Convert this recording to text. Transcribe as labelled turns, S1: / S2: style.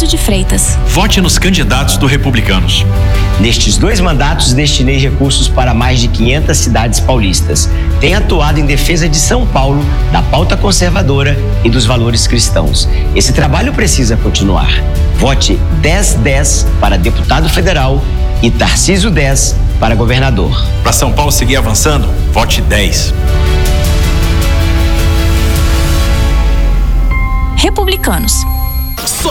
S1: Tarcísio de Freitas.
S2: Vote nos candidatos do Republicanos.
S3: Nestes 2 mandatos, destinei recursos para mais de 500 cidades paulistas. Tenho atuado em defesa de São Paulo, da pauta conservadora e dos valores cristãos. Esse trabalho precisa continuar. Vote 1010 para deputado federal e Tarcísio 10 para governador.
S2: Para São Paulo seguir avançando, vote 10.
S1: Republicanos.
S4: Só